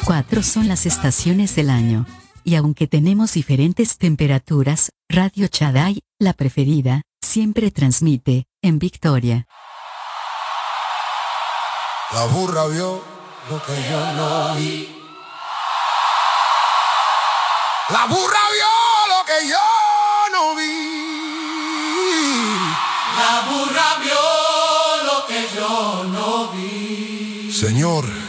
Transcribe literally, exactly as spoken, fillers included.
Cuatro son las estaciones del año. Y aunque tenemos diferentes temperaturas, Radio Shaddai, la preferida, siempre transmite, en Victoria. La burra vio lo que yo no vi. La burra vio lo que yo no vi. La burra vio lo que yo no vi. Señor,